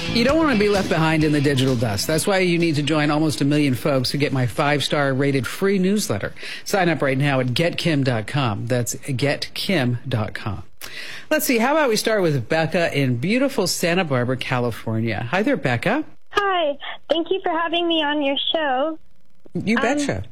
You don't want to be left behind in the digital dust. That's why you need to join almost 1 million folks who get my 5-star rated free newsletter. Sign up right now at getkim.com. That's getkim.com. Let's see. How about we start with Becca in beautiful Santa Barbara, California. Hi there, Becca. Hi. Thank you for having me on your show. You betcha.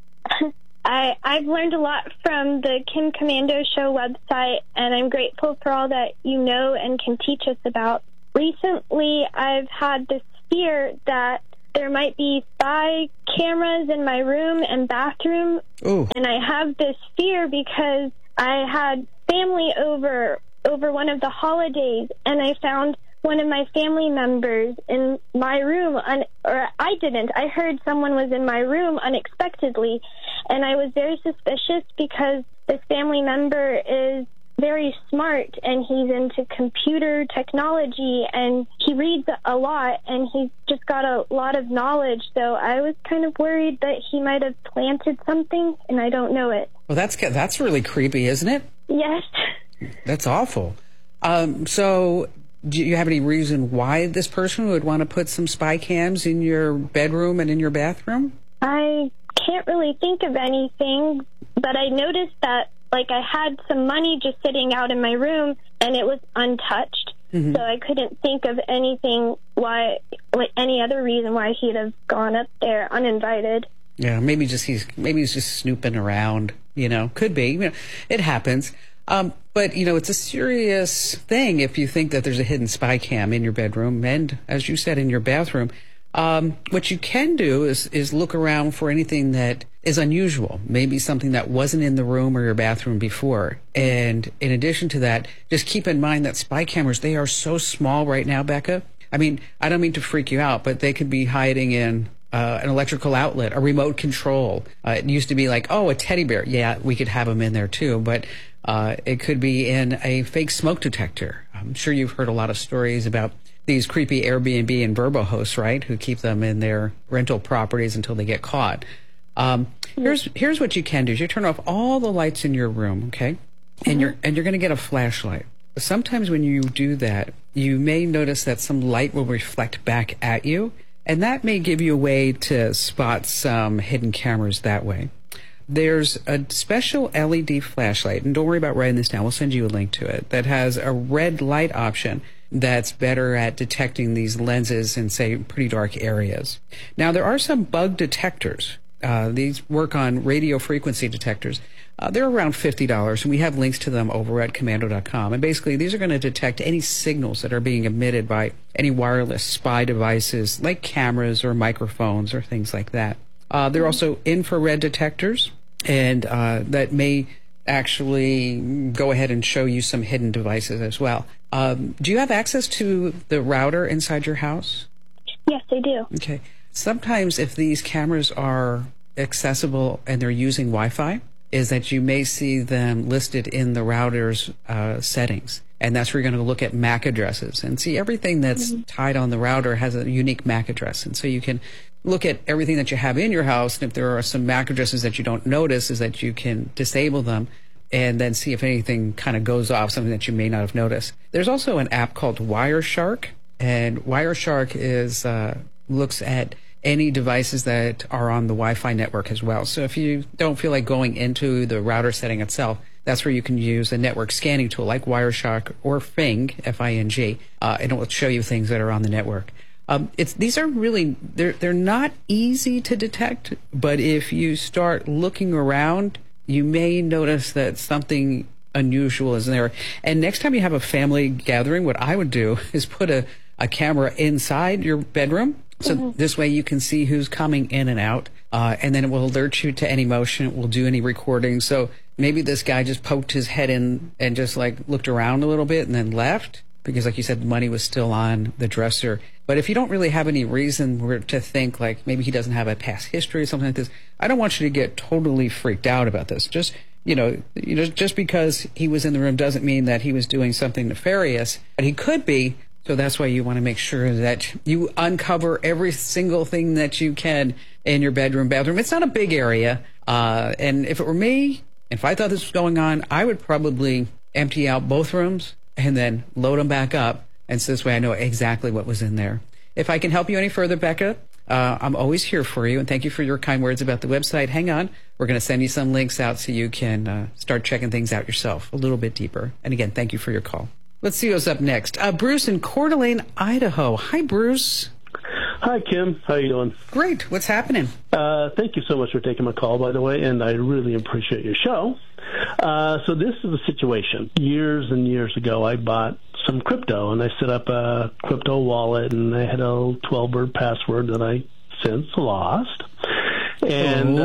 I've learned a lot from the Kim Komando Show website, and I'm grateful for all that you know and can teach us about. Recently, I've had this fear that there might be spy cameras in my room and bathroom. Ooh. And I have this fear because I had family over one of the holidays, and I found one of my family members in my room, or I didn't. I heard someone was in my room unexpectedly, and I was very suspicious because this family member is very smart, and he's into computer technology, and he reads a lot, and he's just got a lot of knowledge. So I was kind of worried that he might have planted something, and I don't know it. Well, that's really creepy, isn't it? Yes. That's awful. So do you have any reason why this person would want to put some spy cams in your bedroom and in your bathroom? I can't really think of anything, but I noticed that I had some money just sitting out in my room, and it was untouched. Mm-hmm. So I couldn't think of anything any other reason why he'd have gone up there uninvited. Yeah, maybe he's just snooping around. Could be. It happens. But it's a serious thing if you think that there's a hidden spy cam in your bedroom and, as you said, in your bathroom. What you can do is look around for anything that is unusual, maybe something that wasn't in the room or your bathroom before. And in addition to that, just keep in mind that spy cameras, they are so small right now, Becca. I mean, I don't mean to freak you out, but they could be hiding in an electrical outlet, a remote control. It used to be like, a teddy bear. Yeah, we could have them in there too, but it could be in a fake smoke detector. I'm sure you've heard a lot of stories about these creepy Airbnb and Vrbo hosts, right, who keep them in their rental properties until they get caught. Here's what you can do: is you turn off all the lights in your room, okay, and you're going to get a flashlight. Sometimes when you do that, you may notice that some light will reflect back at you, and that may give you a way to spot some hidden cameras that way. There's a special LED flashlight, and don't worry about writing this down. We'll send you a link to it, that has a red light option that's better at detecting these lenses in, say, pretty dark areas. Now, there are some bug detectors. These work on radio frequency detectors. They're around $50, and we have links to them over at komando.com. And basically, these are going to detect any signals that are being emitted by any wireless spy devices, like cameras or microphones or things like that. There are also infrared detectors, and that may actually go ahead and show you some hidden devices as well. Do you have access to the router inside your house? Yes, I do. Okay. Sometimes if these cameras are accessible and they're using Wi-Fi, is that you may see them listed in the router's settings. And that's where you're going to look at MAC addresses and see everything that's tied on the router has a unique MAC address. And so you can look at everything that you have in your house, and if there are some MAC addresses that you don't notice, is that you can disable them and then see if anything kind of goes off, something that you may not have noticed. There's also an app called Wireshark, and Wireshark is looks at any devices that are on the Wi-Fi network as well. So if you don't feel like going into the router setting itself, that's where you can use a network scanning tool like Wireshark or Fing, F-I-N-G, and it will show you things that are on the network. These are really, they're not easy to detect, but if you start looking around, you may notice that something unusual is there. And next time you have a family gathering, what I would do is put a camera inside your bedroom. So this way you can see who's coming in and out, and then it will alert you to any motion. It will do any recording. So maybe this guy just poked his head in and just looked around a little bit and then left, because like you said, the money was still on the dresser. But if you don't really have any reason to think maybe he doesn't have a past history or something like this, I don't want you to get totally freaked out about this. Just just because he was in the room doesn't mean that he was doing something nefarious, but he could be. So that's why you want to make sure that you uncover every single thing that you can in your bathroom. It's not a big area. And if it were me, if I thought this was going on, I would probably empty out both rooms and then load them back up And so this way I know exactly what was in there. If I can help you any further, Becca, I'm always here for you. And thank you for your kind words about the website. Hang on. We're going to send you some links out so you can start checking things out yourself a little bit deeper. And again, thank you for your call. Let's see who's up next. Bruce in Coeur d'Alene, Idaho. Hi, Bruce. Hi, Kim. How you doing? Great. What's happening? Thank you so much for taking my call, by the way, and I really appreciate your show. So this is a situation. Years and years ago, I bought some crypto, and I set up a crypto wallet, and I had a 12-word password that I since lost. And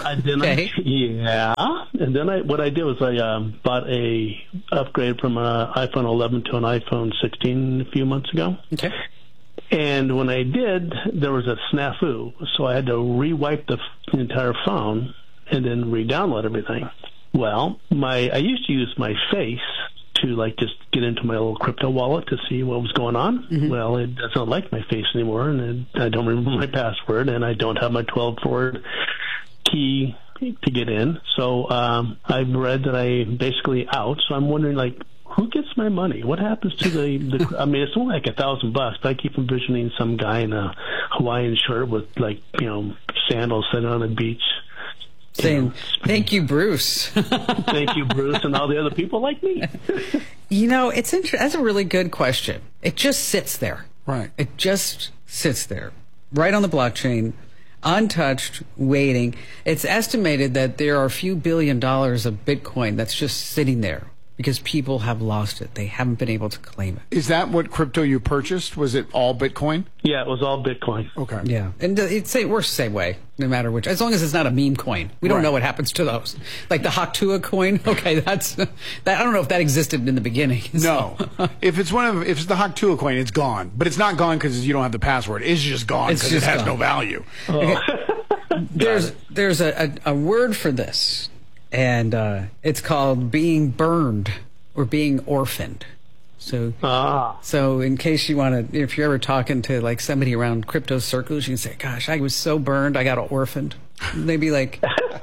what I did was I bought a upgrade from an iPhone 11 to an iPhone 16 a few months ago. Okay. And when I did, there was a snafu, so I had to re-wipe the entire phone and then re-download everything. Well, I used to use my face to just get into my little crypto wallet to see what was going on. Mm-hmm. Well, it doesn't like my face anymore, and I don't remember my password, and I don't have my 12-word key to get in. So I've read that I'm basically out. So I'm wondering, who gets my money? What happens to the I mean, it's only like $1,000, but I keep envisioning some guy in a Hawaiian shirt with sandals sitting on a beach. Saying, thank you, Bruce. Thank you, Bruce, and all the other people like me. It's interesting. That's a really good question. It just sits there. Right. It just sits there, right on the blockchain, untouched, waiting. It's estimated that there are a few $1 billion of Bitcoin that's just sitting there because people have lost it. They haven't been able to claim it. Is that what crypto you purchased? Was it all Bitcoin? Yeah, it was all Bitcoin. Okay. Yeah. And it works the same way, no matter which. As long as it's not a meme coin. We don't know what happens to those. Like the Haktua coin. Okay, that. I don't know if that existed in the beginning. No. If it's the Haktua coin, it's gone. But it's not gone because you don't have the password. It's just gone because it has no value. Oh. There's a word for this. And it's called being burned or being orphaned. So in case you want to, if you're ever talking to somebody around crypto circles, you can say, "Gosh, I was so burned, I got orphaned." And they'd be like,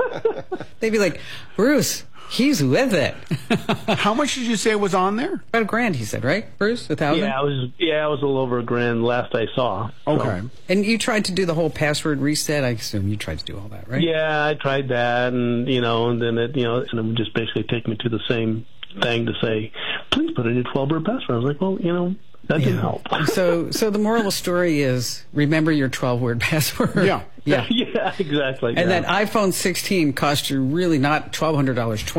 "Bruce, he's with it." How much did you say was on there? About $1,000, he said, right, Bruce? 1,000? Yeah, it was a little over $1,000 last I saw. Okay. So. And you tried to do the whole password reset. I assume you tried to do all that, right? Yeah, I tried that, and then it, and it would just basically take me to the same thing to say, please put in your 12-word password. I was like, well, that didn't help. So the moral of the story is remember your 12-word password. Yeah. Yeah, exactly. And that iPhone 16 cost you really not $1,200,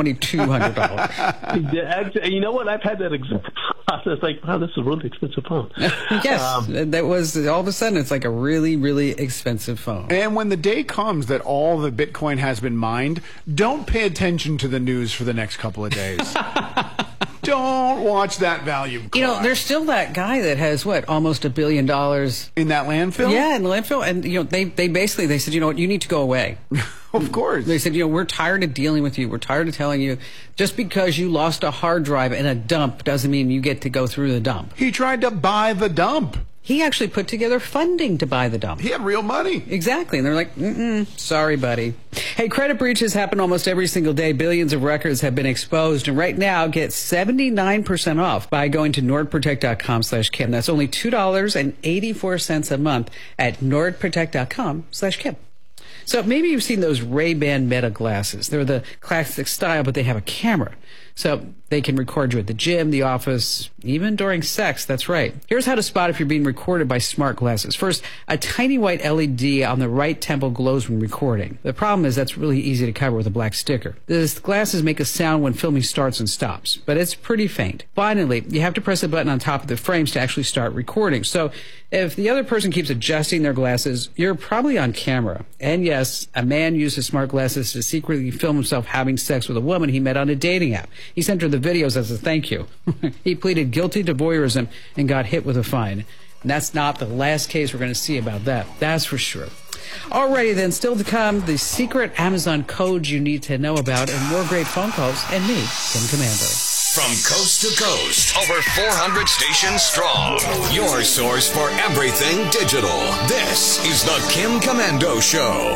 $2,200. You know what? I've had that exact process. Wow, this is a really expensive phone. Yes, that was all of a sudden. It's like a really, really expensive phone. And when the day comes that all the Bitcoin has been mined, don't pay attention to the news for the next couple of days. Don't watch that value climb. There's still that guy that has almost $1 billion in that landfill. Yeah, in the landfill, and they basically said, you know what, you need to go away. Of course, they said, we're tired of dealing with you. We're tired of telling you just because you lost a hard drive in a dump doesn't mean you get to go through the dump. He tried to buy the dump. He actually put together funding to buy the dump. He had real money. Exactly. And they're like, sorry, buddy. Hey, credit breaches happen almost every single day. Billions of records have been exposed. And right now, get 79% off by going to nordprotect.com/Kim. That's only $2.84 a month at nordprotect.com/Kim. So maybe you've seen those Ray-Ban Meta glasses. They're the classic style, but they have a camera. So they can record you at the gym, the office, even during sex. That's right. Here's how to spot if you're being recorded by smart glasses. First, a tiny white LED on the right temple glows when recording. The problem is that's really easy to cover with a black sticker. These glasses make a sound when filming starts and stops, but it's pretty faint. Finally, you have to press a button on top of the frames to actually start recording. So if the other person keeps adjusting their glasses, you're probably on camera. And yes, a man used his smart glasses to secretly film himself having sex with a woman he met on a dating app. He sent her the videos as a thank you. He pleaded guilty to voyeurism and got hit with a fine. And that's not the last case we're going to see about that. That's for sure. Alrighty then, still to come, the secret Amazon codes you need to know about and more great phone calls and me, Kim Komando. From coast to coast, over 400 stations strong. Your source for everything digital. This is the Kim Komando Show.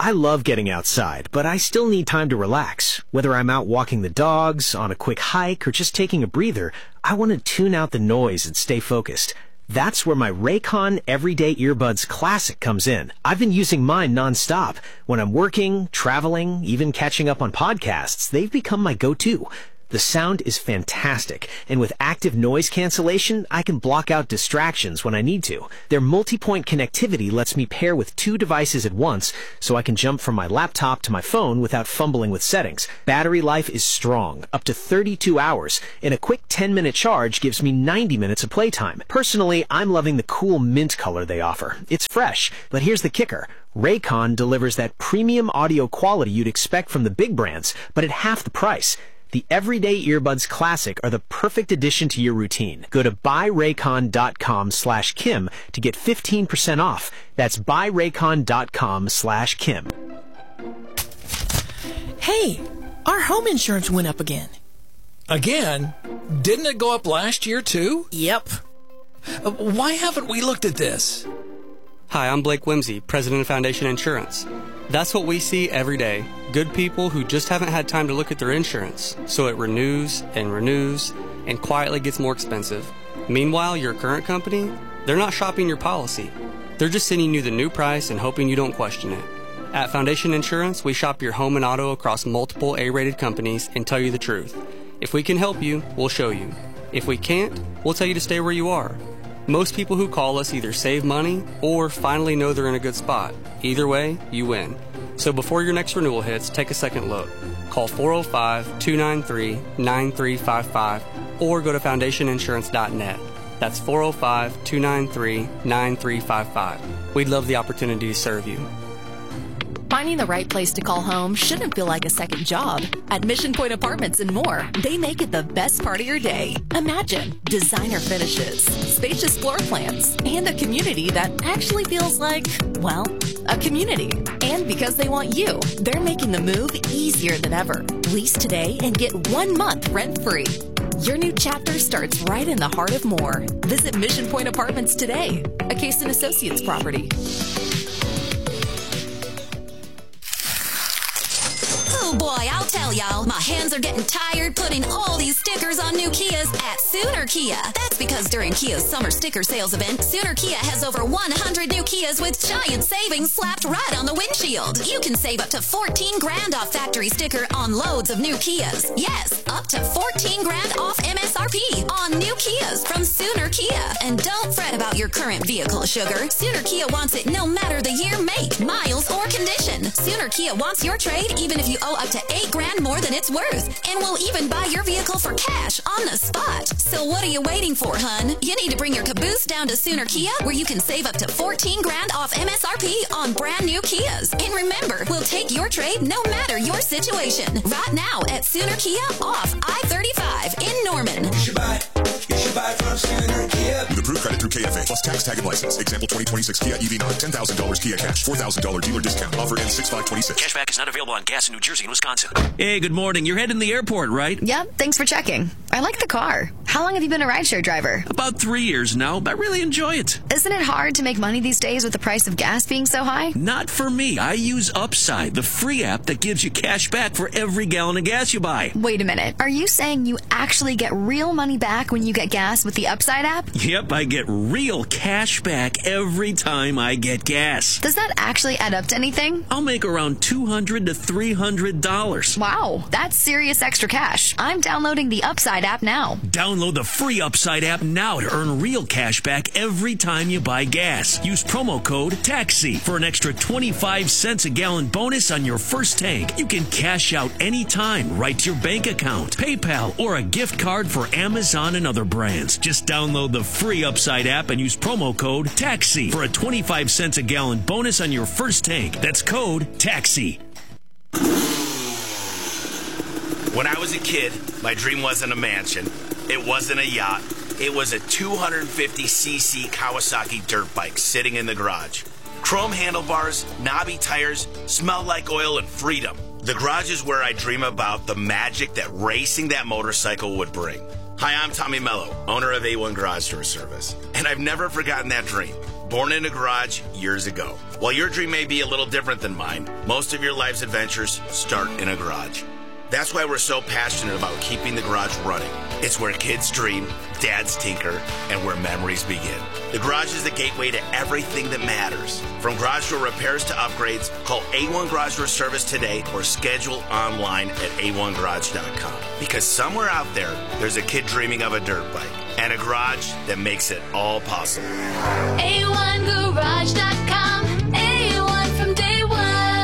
I love getting outside, but I still need time to relax. Whether I'm out walking the dogs, on a quick hike, or just taking a breather, I want to tune out the noise and stay focused. That's where my Raycon Everyday Earbuds Classic comes in. I've been using mine nonstop. When I'm working, traveling, even catching up on podcasts, they've become my go-to. The sound is fantastic, and with active noise cancellation, I can block out distractions when I need to. Their multi-point connectivity lets me pair with 2 devices at once, so I can jump from my laptop to my phone without fumbling with settings. Battery life is strong, up to 32 hours, and a quick 10-minute charge gives me 90 minutes of playtime. Personally, I'm loving the cool mint color they offer. It's fresh, but here's the kicker. Raycon delivers that premium audio quality you'd expect from the big brands, but at half the price. The Everyday Earbuds Classic are the perfect addition to your routine. Go to buyraycon.com/Kim to get 15% off. That's buyraycon.com/Kim. Hey, our home insurance went up again. Again? Didn't it go up last year too? Yep. Why haven't we looked at this? Hi, I'm Blake Whimsy, president of Foundation Insurance. That's what we see every day. Good people who just haven't had time to look at their insurance. So it renews and quietly gets more expensive. Meanwhile, your current company, they're not shopping your policy. They're just sending you the new price and hoping you don't question it. At Foundation Insurance, we shop your home and auto across multiple A-rated companies and tell you the truth. If we can help you, we'll show you. If we can't, we'll tell you to stay where you are. Most people who call us either save money or finally know they're in a good spot. Either way, you win. So before your next renewal hits, take a second look. Call 405-293-9355 or go to foundationinsurance.net. That's 405-293-9355. We'd love the opportunity to serve you. Finding the right place to call home shouldn't feel like a second job. At Mission Point Apartments and more, they make it the best part of your day. Imagine designer finishes, spacious floor plans, and a community that actually feels like, well, a community. And because they want you, they're making the move easier than ever. Lease today and get 1 month rent-free. Your new chapter starts right in the heart of Moore. Visit Mission Point Apartments today, a Case & Associates property. Oh boy, I'll tell y'all, my hands are getting tired putting all these stickers on new Kias at Sooner Kia. That's because during Kia's summer sticker sales event, Sooner Kia has over 100 new Kias with giant savings slapped right on the windshield. You can save up to $14,000 off factory sticker on loads of new Kias. Yes, up to $14,000 off MSRP on new Kias from Sooner Kia. And don't fret about your current vehicle, sugar. Sooner Kia wants it no matter the year, make, miles, or condition. Sooner Kia wants your trade even if you owe up to $8,000 more than it's worth. And we'll even buy your vehicle for cash on the spot. So what are you waiting for, hun? You need to bring your caboose down to Sooner Kia, where you can save up to $14,000 off MSRP on brand new Kias. And remember, we'll take your trade no matter your situation. Right now at Sooner Kia off I-35 in Norman. You should buy from Sooner Kia. With approved credit through KFA plus tax tag and license. Example 2026 Kia EV9, $10,000 Kia cash, $4,000 dealer discount. Offer ends 6/5/26. Cashback is not available on gas in New Jersey and Wisconsin. Hey, good morning. You're heading to the airport, right? Yep, thanks for checking. I like the car. How long have you been a rideshare driver? About 3 years now, but I really enjoy it. Isn't it hard to make money these days with the price of gas being so high? Not for me. I use Upside, the free app that gives you cash back for every gallon of gas you buy. Wait a minute. Are you saying you actually get real money back when you get gas with the Upside app? Yep, I get real cash back every time I get gas. Does that actually add up to anything? I'll make around $200 to $300. Wow, that's serious extra cash. I'm downloading the Upside app now. Download the free Upside app now to earn real cash back every time you buy gas. Use promo code TAXI for an extra 25 cents a gallon bonus on your first tank. You can cash out anytime right to your bank account, PayPal, or a gift card for Amazon and other brands. Just download the free Upside app and use promo code TAXI for a 25 cents a gallon bonus on your first tank. That's code TAXI. When I was a kid, my dream wasn't a mansion. It wasn't a yacht. It was a 250cc Kawasaki dirt bike sitting in the garage. Chrome handlebars, knobby tires, smell like oil, and freedom. The garage is where I dream about the magic that racing that motorcycle would bring. Hi, I'm Tommy Mello, owner of A1 Garage Door Service, and I've never forgotten that dream. born in a garage years ago. While your dream may be a little different than mine, most of your life's adventures start in a garage. That's why we're so passionate about keeping the garage running. It's where kids dream, dads tinker, and where memories begin. The garage is the gateway to everything that matters. From garage door repairs to upgrades, call A1 Garage Door Service today or schedule online at a1garage.com. Because somewhere out there, there's a kid dreaming of a dirt bike and a garage that makes it all possible. A1garage.com. A1 from day one.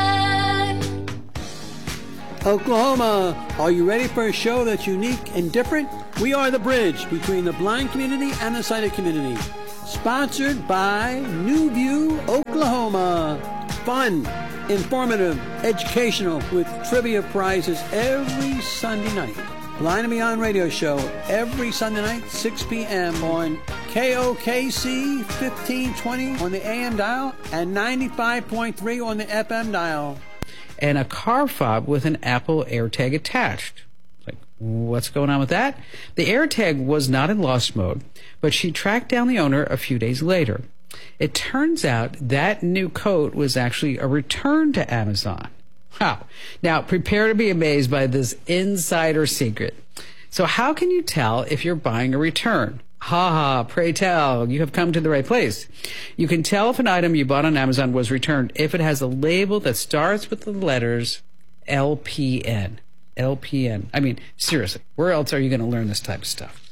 Oklahoma, are you ready for a show that's unique and different? We are the bridge between the blind community and the sighted community. Sponsored by New View, Oklahoma. Fun, informative, educational, with trivia prizes every Sunday night. Blind and Beyond radio show every Sunday night, 6 p.m. on KOKC 1520 on the AM dial and 95.3 on the FM dial. And a car fob with an Apple AirTag attached. Like, what's going on with that? The AirTag was not in lost mode, but she tracked down the owner a few days later. It turns out that new coat was actually a return to Amazon. Wow. Now, prepare to be amazed by this insider secret. So how can you tell if you're buying a return? Ha ha, pray tell, you have come to the right place. You can tell if an item you bought on Amazon was returned if it has a label that starts with the letters LPN. LPN. I mean, seriously, where else are you going to learn this type of stuff?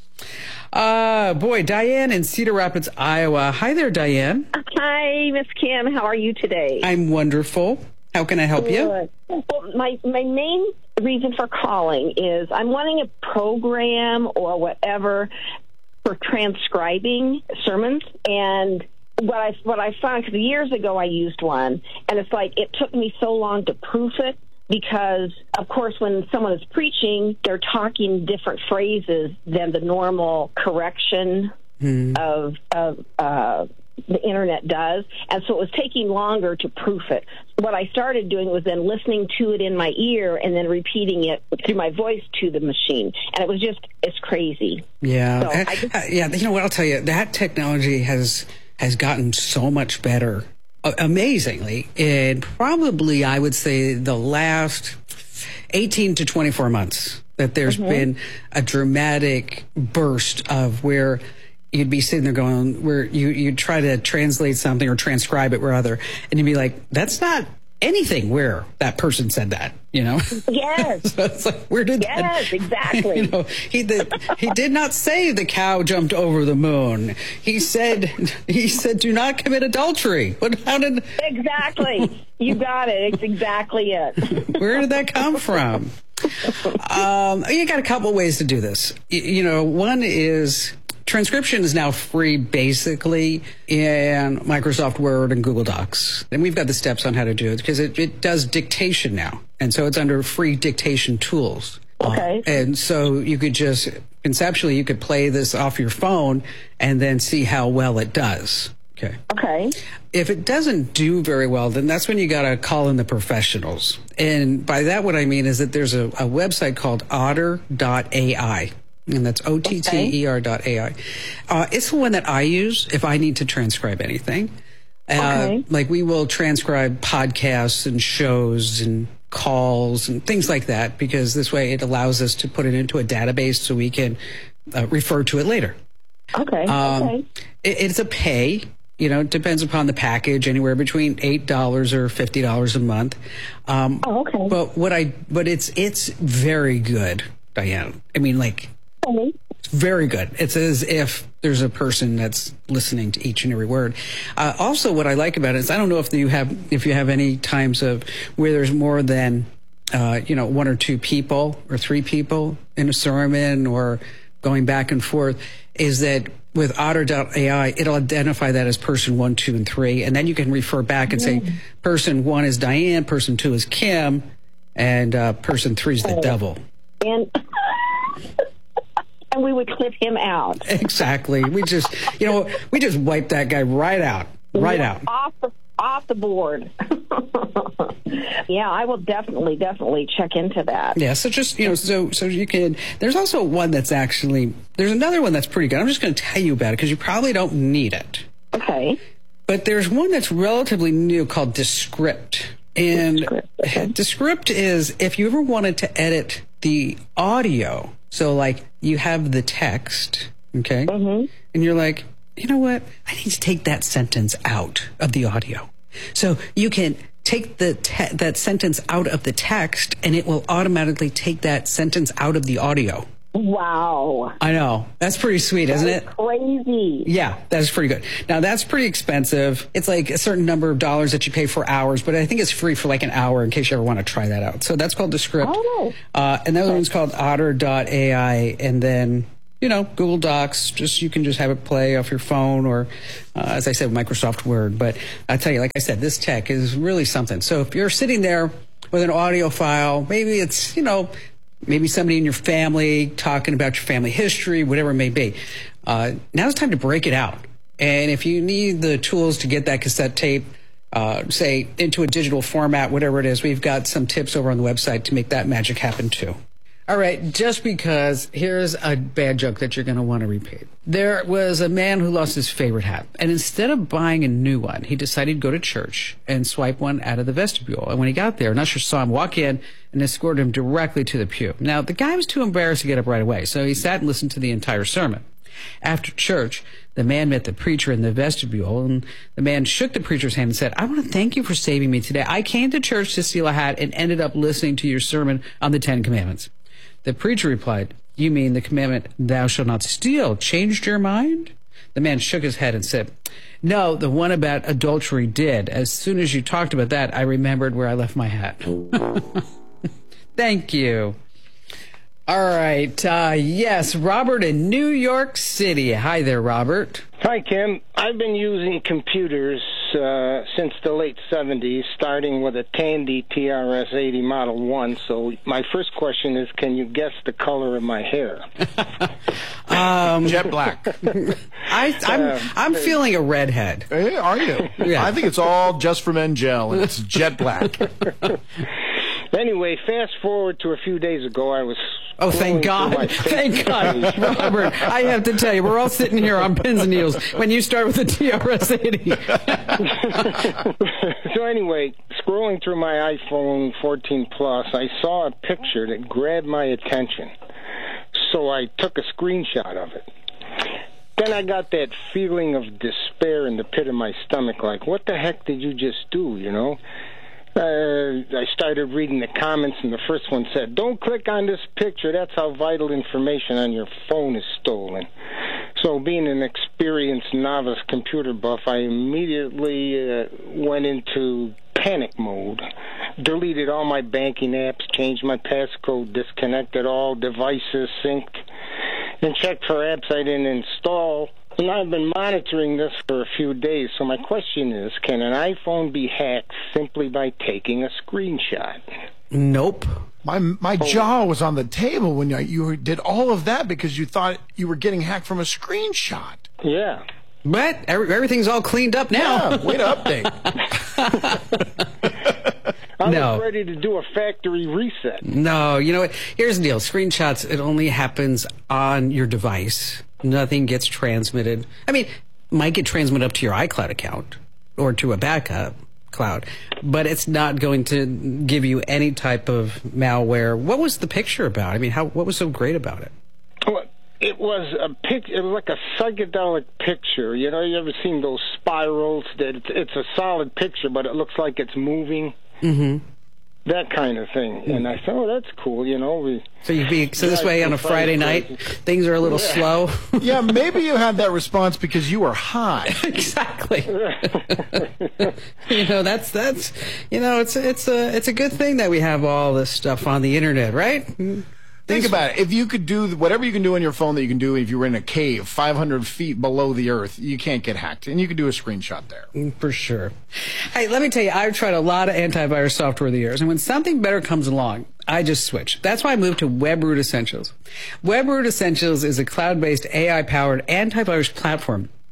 Boy, Diane in Cedar Rapids, Iowa. Hi there, Diane. Hi, Miss Kim. How are you today? I'm wonderful. How can I help you? Well, my main reason for calling is I'm wanting a program or whatever for transcribing sermons, and what I found, because years ago I used one, and it's like it took me so long to proof it because, of course, when someone is preaching, they're talking different phrases than the normal correction of the internet does, and so it was taking longer to proof it. What I started doing was then listening to it in my ear and then repeating it through my voice to the machine, and it's crazy. Yeah, so yeah. You know what? I'll tell you, that technology has gotten so much better, amazingly, in probably, I would say, the last 18 to 24 months that there's been a dramatic burst of where you'd be sitting there going, where you'd try to translate something or transcribe it rather, and you'd be like, that's not anything where that person said that, you know? Yes. So it's like, where did Yes, exactly. You know, he did not say the cow jumped over the moon. He said, do not commit adultery. Exactly. You got it. It's exactly it. Where did that come from? You got a couple ways to do this. You know, one is transcription is now free basically in Microsoft Word and Google Docs. And we've got the steps on how to do it because it does dictation now. And so it's under free dictation tools. Okay. And so you could just, conceptually, you could play this off your phone and then see how well it does. Okay. Okay. If it doesn't do very well, then that's when you got to call in the professionals. And by that, what I mean is that there's a website called otter.ai. And that's OTTER.ai. It's the one that I use if I need to transcribe anything. Like we will transcribe podcasts and shows and calls and things like that, because this way it allows us to put it into a database so we can refer to it later. Okay. It's a pay. You know, it depends upon the package, anywhere between $8 or $50 a month. But it's very good, Diane. I mean, like, it's very good. It's as if there's a person that's listening to each and every word. Also, what I like about it is I don't know if you have any times of where there's more than one or two people or three people in a sermon or going back and forth, is that with Otter.ai, it'll identify that as person 1, 2, and 3, and then you can refer back and say person 1 is Diane, person 2 is Kim, and person 3 is the devil. And we would clip him out. Exactly. We just wiped that guy right out. Off the board. Yeah, I will definitely check into that. Yeah, so just, so you can, there's also one that's actually, there's another one that's pretty good. I'm just going to tell you about it because you probably don't need it. Okay. But there's one that's relatively new called Descript. And Descript is if you ever wanted to edit the audio, so like you have the text, okay? And you're like, you know what? I need to take that sentence out of the audio. So you can take that sentence out of the text, and it will automatically take that sentence out of the audio. Wow. I know. That's pretty sweet, isn't it? Crazy. Yeah, that's pretty good. Now, that's pretty expensive. It's like a certain number of dollars that you pay for hours, but I think it's free for like an hour in case you ever want to try that out. So that's called Descript. Oh. And the other one's called Otter.ai. And then, you know, Google Docs, you can just have it play off your phone or, as I said, Microsoft Word. But I tell you, like I said, this tech is really something. So if you're sitting there with an audio file, maybe it's, you know, maybe somebody in your family talking about your family history, whatever it may be. Now it's time to break it out. And if you need the tools to get that cassette tape, say, into a digital format, whatever it is, we've got some tips over on the website to make that magic happen too. All right, just because, here's a bad joke that you're going to want to repeat. There was a man who lost his favorite hat, and instead of buying a new one, he decided to go to church and swipe one out of the vestibule. And when he got there, an usher saw him walk in and escorted him directly to the pew. Now, the guy was too embarrassed to get up right away, so he sat and listened to the entire sermon. After church, the man met the preacher in the vestibule, and the man shook the preacher's hand and said, I want to thank you for saving me today. I came to church to steal a hat and ended up listening to your sermon on the 10 Commandments. The preacher replied, you mean the commandment, thou shalt not steal, changed your mind? The man shook his head and said, no, the one about adultery did. As soon as you talked about that, I remembered where I left my hat. Thank you. All right. Yes, Robert in New York City. Hi there, Robert. Hi, Kim. I've been using computers since the late 70s, starting with a Tandy TRS-80 Model 1. So my first question is, can you guess the color of my hair? Jet black. I'm feeling a redhead. Hey, are you? Yeah. I think it's all just for men gel, and it's jet black. Anyway, fast forward to a few days ago, I was... Oh, thank God. Thank God. Robert, I have to tell you, we're all sitting here on pins and needles when you start with the TRS-80. So anyway, scrolling through my iPhone 14 Plus, I saw a picture that grabbed my attention. So I took a screenshot of it. Then I got that feeling of despair in the pit of my stomach, like, what the heck did you just do, you know? I started reading the comments, and the first one said, don't click on this picture. That's how vital information on your phone is stolen. So being an experienced novice computer buff, I immediately went into panic mode, deleted all my banking apps, changed my passcode, disconnected all devices, synced, and checked for apps I didn't install. And I've been monitoring this for a few days, so my question is, can an iPhone be hacked simply by taking a screenshot? Nope. My jaw was on the table when you did all of that because you thought you were getting hacked from a screenshot. Yeah. But everything's all cleaned up now. Yeah, way to update. I was ready to do a factory reset. No, you know what? Here's the deal. Screenshots, it only happens on your device. Nothing gets transmitted. I mean, might get transmitted up to your iCloud account or to a backup cloud, but it's not going to give you any type of malware. What was the picture about? I mean, what was so great about it? Well, it was it was like a psychedelic picture. You know, you ever seen those spirals that it's a solid picture, but it looks like it's moving? Mm-hmm. That kind of thing. And I thought, oh, that's cool, you know. So this way on a Friday night, things are a little slow. Yeah, maybe you had that response because you were high. Exactly. You know, that's you know, it's a good thing that we have all this stuff on the internet, right? Think about it. If you could do whatever you can do on your phone that you can do if you were in a cave 500 feet below the earth, you can't get hacked. And you could do a screenshot there. For sure. Hey, let me tell you, I've tried a lot of antivirus software over the years. And when something better comes along, I just switch. That's why I moved to WebRoot Essentials. WebRoot Essentials is a cloud-based AI-powered antivirus platform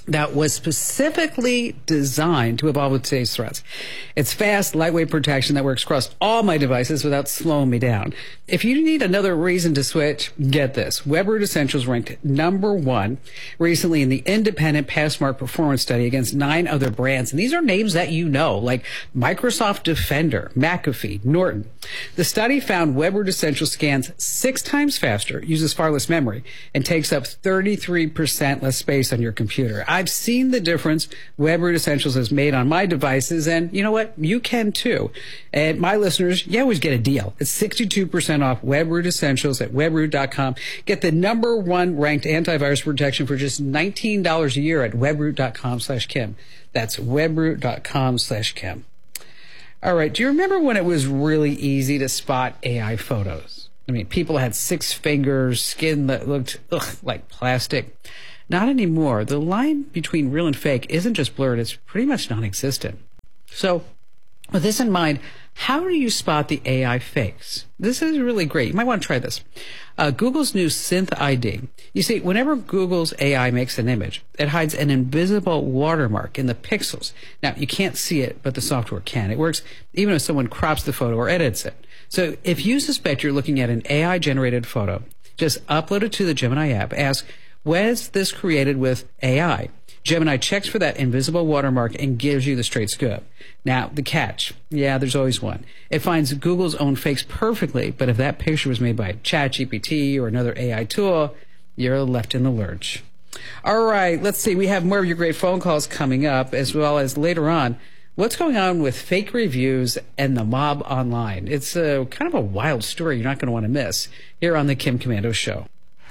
that was specifically designed to evolve with today's threats. It's fast, lightweight protection that works across all my devices without slowing me down. If you need another reason to switch, get this. WebRoot Essentials ranked #1 recently in the independent Passmark performance study against 9 other brands. And these are names that you know, like Microsoft Defender, McAfee, Norton. The study found WebRoot Essentials scans 6 times faster, uses far less memory, and takes up 33% less space on your computer. I've seen the difference WebRoot Essentials has made on my devices, and you know what? You can too. And my listeners, you always get a deal. It's 62% off WebRoot Essentials at webroot.com. Get the #1 ranked antivirus protection for just $19 a year at webroot.com/Kim. That's webroot.com/Kim. All right. Do you remember when it was really easy to spot AI photos? I mean, people had 6 fingers, skin that looked like plastic. Not anymore. The line between real and fake isn't just blurred, it's pretty much non-existent. So, with this in mind, how do you spot the AI fakes? This is really great. You might want to try this. Google's new Synth ID. You see, whenever Google's AI makes an image, it hides an invisible watermark in the pixels. Now, you can't see it, but the software can. It works even if someone crops the photo or edits it. So, if you suspect you're looking at an AI-generated photo, just upload it to the Gemini app. Ask, was this created with AI? Gemini checks for that invisible watermark and gives you the straight scoop. Now, the catch. Yeah, there's always one. It finds Google's own fakes perfectly, but if that picture was made by ChatGPT or another AI tool, you're left in the lurch. All right, let's see. We have more of your great phone calls coming up, as well as later on, what's going on with fake reviews and the mob online. It's kind of a wild story you're not going to want to miss here on the Kim Komando Show.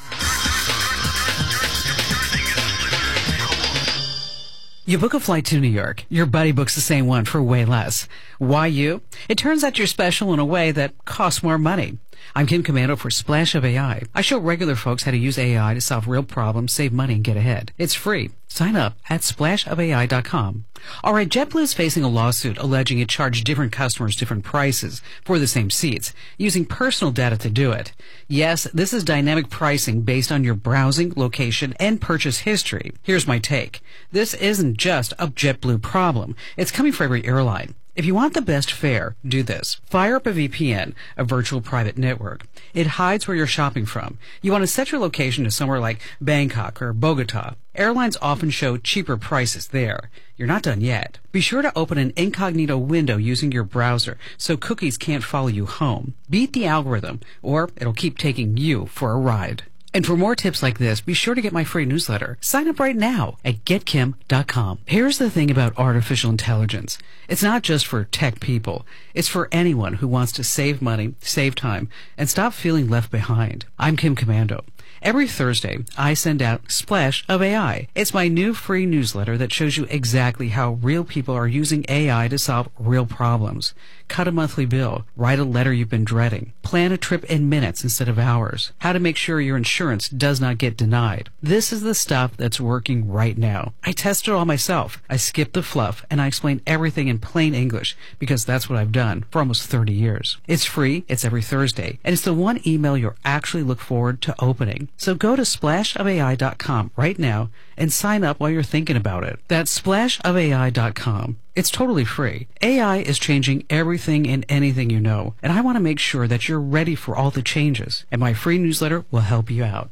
You book a flight to New York. Your buddy books the same one for way less. Why you? It turns out you're special in a way that costs more money. I'm Kim Komando for Splash of AI. I show regular folks how to use AI to solve real problems, save money, and get ahead. It's free. Sign up at splashofai.com. All right, JetBlue is facing a lawsuit alleging it charged different customers different prices for the same seats, using personal data to do it. Yes, this is dynamic pricing based on your browsing, location, and purchase history. Here's my take. This isn't just a JetBlue problem. It's coming for every airline. If you want the best fare, do this. Fire up a VPN, a virtual private network. It hides where you're shopping from. You want to set your location to somewhere like Bangkok or Bogota. Airlines often show cheaper prices there. You're not done yet. Be sure to open an incognito window using your browser so cookies can't follow you home. Beat the algorithm, or it'll keep taking you for a ride. And for more tips like this, be sure to get my free newsletter. Sign up right now at getkim.com. Here's the thing about artificial intelligence. It's not just for tech people. It's for anyone who wants to save money, save time, and stop feeling left behind. I'm Kim Komando. Every Thursday, I send out Splash of AI. It's my new free newsletter that shows you exactly how real people are using AI to solve real problems. Cut a monthly bill, write a letter you've been dreading, plan a trip in minutes instead of hours, how to make sure your insurance does not get denied. This is the stuff that's working right now. I test it all myself. I skip the fluff and I explain everything in plain English because that's what I've done for almost 30 years. It's free, it's every Thursday, and it's the one email you'll actually look forward to opening. So go to splashofai.com right now and sign up while you're thinking about it. That's splashofai.com. It's totally free. AI is changing everything and anything you know, and I want to make sure that you're ready for all the changes, and my free newsletter will help you out.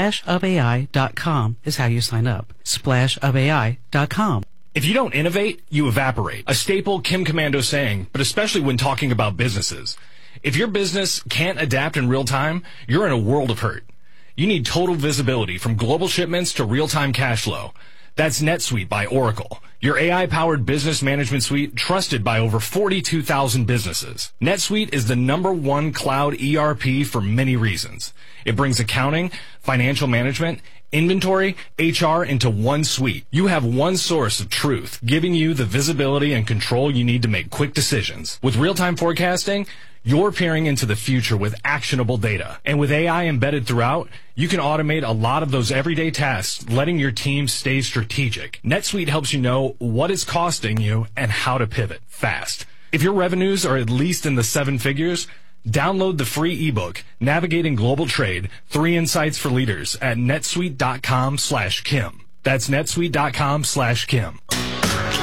Splashofai.com is how you sign up. Splashofai.com. If you don't innovate, you evaporate. A staple Kim Komando saying, but especially when talking about businesses. If your business can't adapt in real time, you're in a world of hurt. You need total visibility from global shipments to real-time cash flow. That's NetSuite by Oracle, your AI-powered business management suite trusted by over 42,000 businesses. NetSuite is the #1 cloud ERP for many reasons. It brings accounting, financial management, inventory, HR into one suite. You have one source of truth, giving you the visibility and control you need to make quick decisions. With real-time forecasting, you're peering into the future with actionable data. And with AI embedded throughout, you can automate a lot of those everyday tasks, letting your team stay strategic. NetSuite helps you know what it's costing you and how to pivot fast. If your revenues are at least in the 7 figures, download the free ebook, Navigating Global Trade, 3 Insights for Leaders at netsuite.com/Kim. That's netsuite.com/Kim.